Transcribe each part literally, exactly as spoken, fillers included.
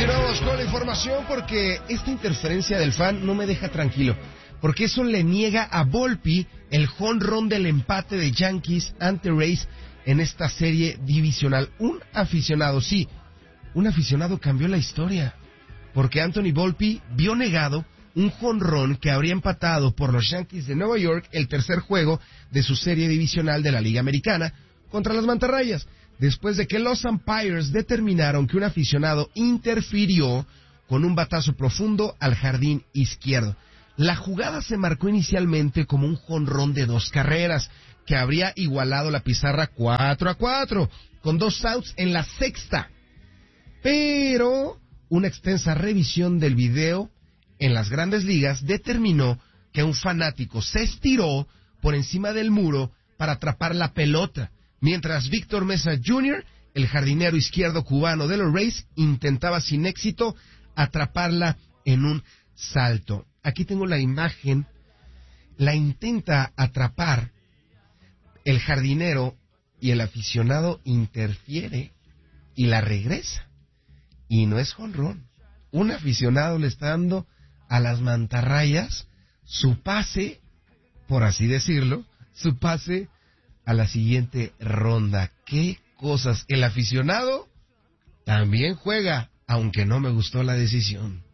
Continuamos con la información porque esta interferencia del fan no me deja tranquilo, porque eso le niega a Volpi el jonrón del empate de Yankees ante Rays en esta serie divisional. Un aficionado, sí, un aficionado cambió la historia, porque Anthony Volpi vio negado un jonrón que habría empatado por los Yankees de Nueva York el tercer juego de su serie divisional de la Liga Americana contra las Mantarrayas, después de que los umpires determinaron que un aficionado interfirió con un batazo profundo al jardín izquierdo. La jugada se marcó inicialmente como un jonrón de dos carreras, que habría igualado la pizarra cuatro a cuatro, con dos outs en la sexta. Pero una extensa revisión del video en las Grandes Ligas determinó que un fanático se estiró por encima del muro para atrapar la pelota, mientras Víctor Mesa junior, el jardinero izquierdo cubano de los Rays, intentaba sin éxito atraparla en un salto. Aquí tengo la imagen, la intenta atrapar el jardinero y el aficionado interfiere y la regresa. Y no es jonrón. Un aficionado le está dando a las Mantarrayas su pase, por así decirlo, su pase a la siguiente ronda. ¡Qué cosas! El aficionado también juega, aunque no me gustó la decisión.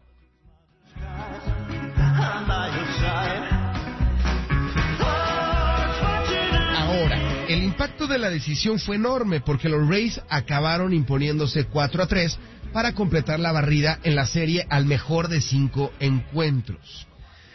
Ahora, el impacto de la decisión fue enorme porque los Rays acabaron imponiéndose cuatro a tres para completar la barrida en la serie al mejor de cinco encuentros.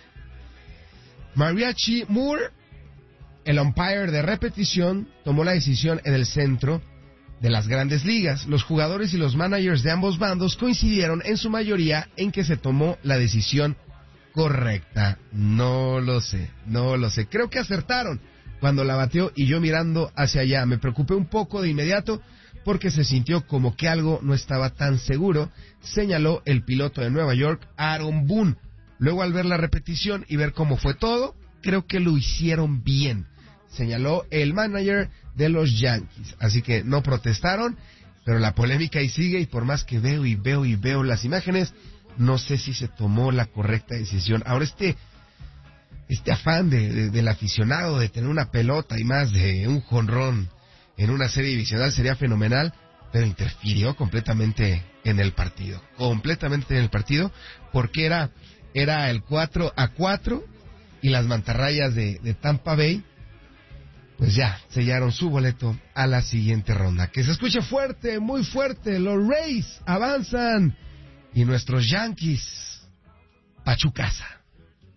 Mariachi Moore, el umpire de repetición, tomó la decisión en el centro de las Grandes Ligas. Los jugadores y los managers de ambos bandos coincidieron en su mayoría en que se tomó la decisión correcta. No lo sé, no lo sé. Creo que acertaron cuando la bateó y yo mirando hacia allá. Me preocupé un poco de inmediato porque se sintió como que algo no estaba tan seguro, señaló el piloto de Nueva York, Aaron Boone. Luego, al ver la repetición y ver cómo fue todo, creo que lo hicieron bien, señaló el manager de los Yankees. Así que no protestaron, pero la polémica ahí sigue, y por más que veo y veo y veo las imágenes, no sé si se tomó la correcta decisión. Ahora, este este afán de, de, del aficionado de tener una pelota y más de un jonrón en una serie divisional sería fenomenal, pero interfirió completamente en el partido, completamente en el partido, porque era, era el cuatro a cuatro, y las Mantarrayas de, de Tampa Bay, pues ya, sellaron su boleto a la siguiente ronda. Que se escuche fuerte, muy fuerte, los Rays avanzan, y nuestros Yankees, pa' chu casa.